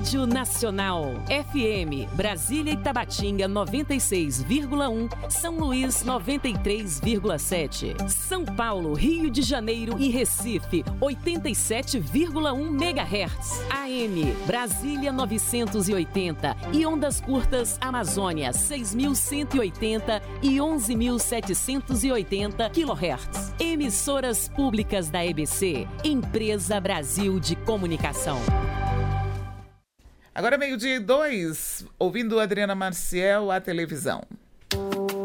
Rádio Nacional. FM, Brasília e Tabatinga 96,1, São Luís 93,7. São Paulo, Rio de Janeiro e Recife 87,1 MHz. AM, Brasília 980 e ondas curtas Amazônia 6.180 e 11.780 kHz. Emissoras públicas da EBC, Empresa Brasil de Comunicação. Agora 12:02, ouvindo Adriana Maciel, a televisão.